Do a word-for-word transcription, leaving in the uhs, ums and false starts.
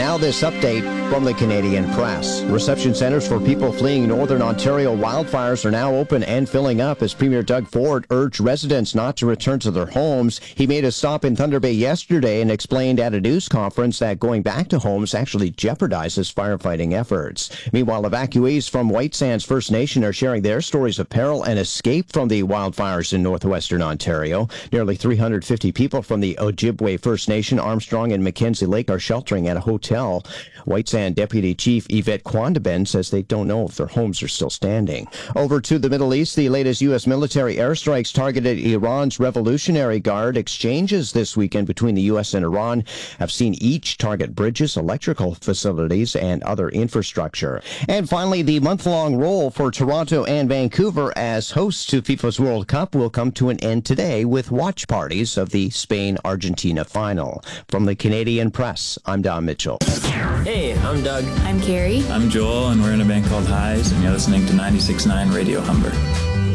now this update from the Canadian Press. Reception centers for people fleeing Northern Ontario wildfires are now open and filling up as Premier Doug Ford urged residents not to return to their homes. He made a stop in Thunder Bay yesterday and explained at a news conference that going back to homes actually jeopardizes firefighting efforts. Meanwhile, evacuees from White Sands First Nation are sharing their stories of peril and escape from the wildfires in northwestern Ontario. Nearly three hundred fifty people from the Ojibwe First Nation, Armstrong and Mackenzie Lake are sheltering at a hotel. White Sand Deputy Chief Yvette Quandeben says they don't know if their homes are still standing. Over to the Middle East, the latest U S military airstrikes targeted Iran's Revolutionary Guard. Exchanges this weekend between the U S and Iran have seen each target bridges, electrical facilities, and other infrastructure. And finally, the month-long role for Toronto and Vancouver as hosts to FIFA's World Cup will come to an end today with watch parties of the Spain-Argentina final. From the Canadian Press, I'm Don Mitchell. Hey, I'm Doug. I'm Carrie. I'm Joel, and we're in a band called Highs, and you're listening to ninety-six point nine Radio Humber.